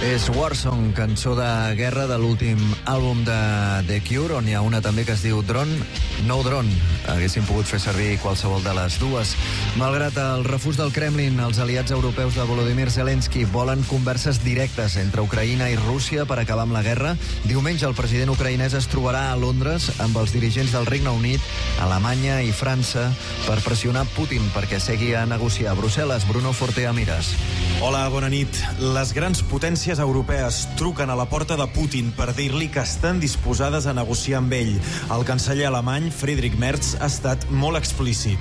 És Warsong, cançó de guerra de l'últim àlbum de The Cure, on hi ha una també que es diu Drone, No Drone. Haguessin pogut fer servir qualsevol de les dues. Malgrat el refús del Kremlin, els aliats europeus de Volodymyr Zelensky volen converses directes entre Ucraïna i Rússia per acabar amb la guerra. Diumenge el president ucraïnès es trobarà a Londres amb els dirigents del Regne Unit, Alemanya i França per pressionar Putin perquè segui a negociar a Brussel·les. Bruno Fortea Mires. Hola, bona nit. Les grans potències europees truquen a la porta de Putin per dir-li que estan disposades a negociar amb ell. El canceller alemany, Friedrich Merz, ha estat molt explícit.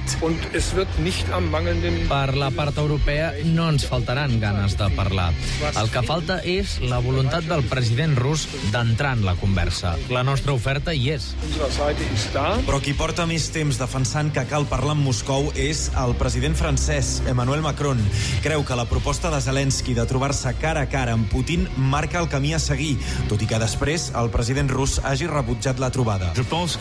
Per la part europea no ens faltaran ganes de parlar. El que falta és la voluntat del president rus d'entrar en la conversa. La nostra oferta hi és. Però qui porta més temps defensant que cal parlar amb Moscou és el president francès, Emmanuel Macron. Creu que la proposta de Zelensky de trobar-se cara a cara amb Putin marca el camí a seguir, tot i que després el president rus hagi rebutjat la trobada.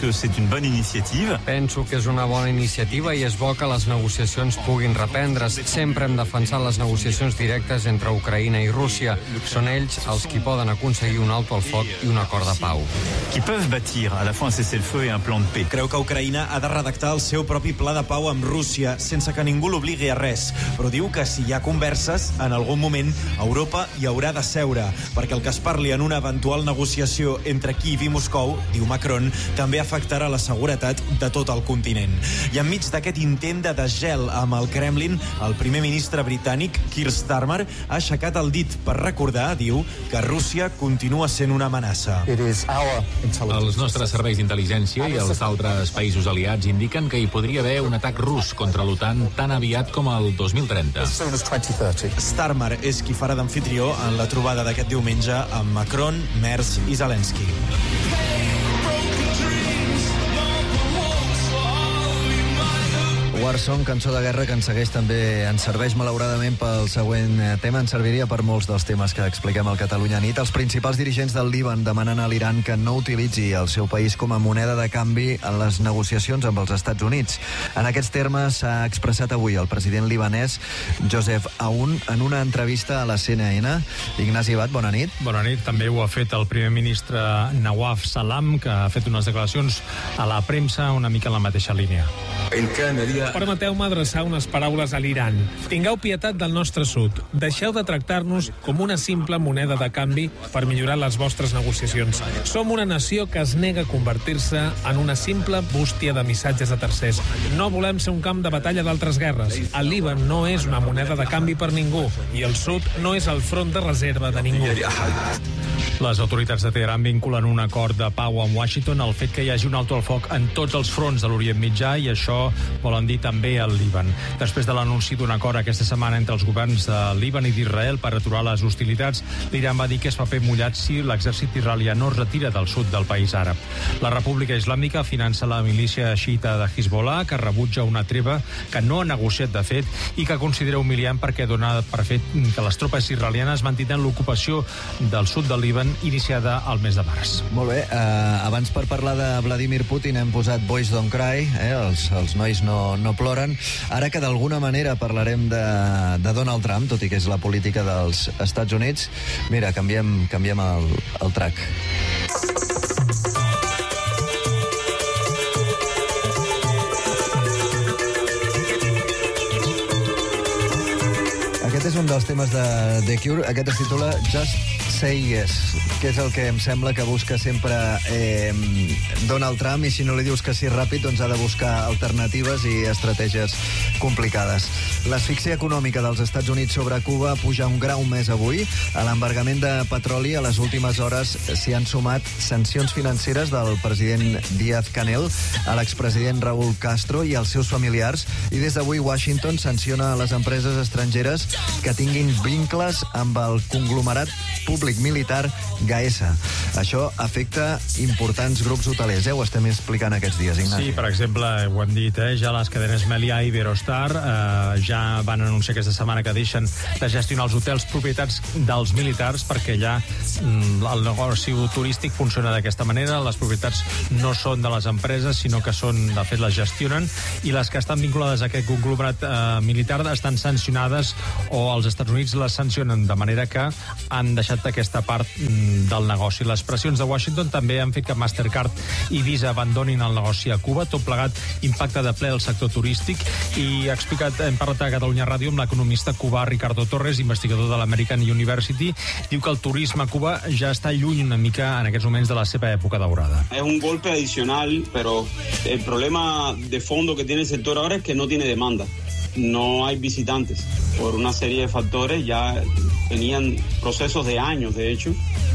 Penso que és una bona iniciativa i és bo que les negociacions puguin reprendre's. Sempre hem defensat les negociacions directes entre Ucraïna i Rússia. Són ells els qui poden aconseguir un alto al foc i un acord de pau. Creu que Ucraïna ha de redactar el seu propi pla de pau amb Rússia sense que ningú l'obligui a res, però diu que si hi ha converses, en algun moment Europa hi haurà de seure, perquè el que es parli en una eventual negociació entre Kíev i Moscou, diu Macron, també afectarà la seguretat de tot el continent. I enmig d'aquest intent de desgel amb el Kremlin, el primer ministre britànic, Keir Starmer, ha aixecat el dit per recordar, diu, que Rússia continua sent una amenaça. Els nostres serveis d'intel·ligència i els altres països aliats indiquen que hi podria haver un atac rus contra l'OTAN tan aviat com el 2030. Starmer és qui farà d'amfitrió en la trobada d'aquest diumenge amb Macron, Merz i Zelensky. Warsong, cançó de guerra que ens segueix també, ens serveix malauradament pel següent tema, ens serviria per molts dels temes que expliquem al Catalunya Nit. Els principals dirigents del Líban demanen a l'Iran que no utilitzi el seu país com a moneda de canvi en les negociacions amb els Estats Units. En aquests termes s'ha expressat avui el president libanès Joseph Aoun en una entrevista a la CNN. Ignasi Bat, bona nit. Bona nit. També ho ha fet el primer ministre Nawaf Salam, que ha fet unes declaracions a la premsa una mica en la mateixa línia. Permeteu-me adreçar unes paraules a l'Iran. Tingueu pietat del nostre sud. Deixeu de tractar-nos com una simple moneda de canvi per millorar les vostres negociacions. Som una nació que es nega a convertir-se en una simple bústia de missatges a tercers. No volem ser un camp de batalla d'altres guerres. El Líban no és una moneda de canvi per ningú i el sud no és el front de reserva de ningú. Les autoritats de Teheran vinculen un acord de pau amb Washington al fet que hi hagi un alto al foc en tots els fronts de l'Orient Mitjà, i això volen dir també al Líban. Després de l'anunci d'un acord aquesta setmana entre els governs de Líban i d'Israel per aturar les hostilitats, l'Iran va dir que és paper mullat si l'exèrcit israelià no es retira del sud del país àrab. La República Islàmica finança la milícia xiita de Hezbollah, que rebutja una treva que no ha negociat de fet i que considera humiliant perquè dona per fet que les tropes israelianes mantindran l'ocupació del sud del Líban iniciada al mes de març. Molt bé, abans per parlar de Vladimir Putin hem posat Boys Don't Cry, els nois no ploren. Ara que d'alguna manera parlarem de Donald Trump, tot i que és la política dels Estats Units, mira, canviem el track. Aquest és un dels temes de The Cure, aquest es titula Just Say Yes, que és el que em sembla que busca sempre Donald Trump, i si no li dius que sí ràpid, doncs ha de buscar alternatives i estratègies complicades. L'asfíxia econòmica dels Estats Units sobre Cuba puja un grau més avui. A l'embargament de petroli a les últimes hores s'hi han sumat sancions financeres del president Díaz-Canel a l'expresident Raúl Castro i als seus familiars, i des d'avui Washington sanciona les empreses estrangeres que tinguin vincles amb el conglomerat públic públic militar Gaesa. Això afecta importants grups hotelers, ho estem explicant aquests dies, Ignasi. Sí, per exemple, ho hem dit, ja les cadenes Meliá i Iberostar ja van anunciar aquesta setmana que deixen de gestionar els hotels propietats dels militars perquè ja el negoci turístic funciona d'aquesta manera, les propietats no són de les empreses, sinó que són, de fet, les gestionen, i les que estan vinculades a aquest conglomerat militar estan sancionades o els Estats Units les sancionen, de manera que han deixat aquesta part del negoci. Les pressions de Washington també han fet que Mastercard i Visa abandonin el negoci a Cuba. Tot plegat impacta de ple el sector turístic i hem parlat a Catalunya Ràdio amb l'economista cubà Ricardo Torres, investigador de l'American University. Diu que el turisme a Cuba ja està lluny una mica en aquests moments de la seva època daurada. Es un golpe adicional, pero el problema de fondo que tiene el sector ahora es que no tiene demanda. No hay visitantes por una serie de factores. Ya tenían procesos de años, de hecho,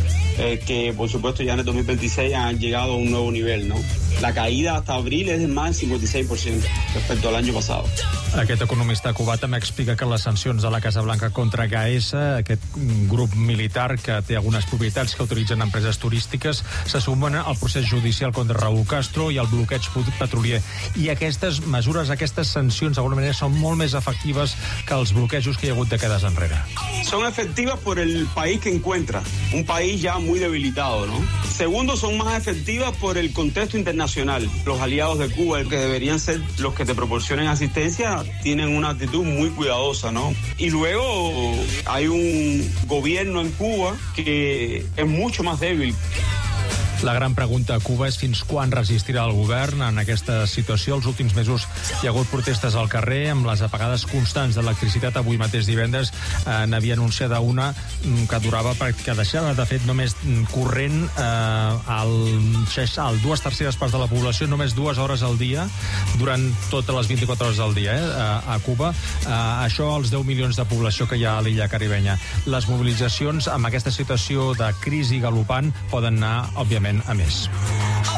que por supuesto ya en el 2026 han llegado a un nuevo nivel, ¿no? La caída hasta abril es de más del 56% respecto al año pasado. Aquest economista cubà també explica que les sancions de la Casa Blanca contra Gaesa, aquest grup militar que té algunes propietats que utilitzen empreses turístiques, se sumen al procés judicial contra Raúl Castro i al bloqueig petrolier. I aquestes mesures, aquestes sancions, d'alguna manera, són molt més efectives que els bloquejos que hi ha hagut dècades enrere. Son efectivas por el país que encuentra, un país ya muy debilitado, ¿no? Segundo, son más efectivas por el contexto internacional. Los aliados de Cuba, que deberían ser los que te proporcionen asistencia, tienen una actitud muy cuidadosa, ¿no? Y luego hay un gobierno en Cuba que es mucho más débil. La gran pregunta a Cuba és fins quan resistirà el govern en aquesta situació. Els últims mesos hi ha hagut protestes al carrer amb les apagades constants d'electricitat. Avui mateix divendres n'havia anunciada una que durava, que deixava de fet només corrent al 2/3 parts de la població només 2 hores al dia durant totes les 24 hores del dia a Cuba. Això als 10 milions de població que hi ha a l'illa caribenya. Les mobilitzacions amb aquesta situació de crisi galopant poden anar, òbviament, a més.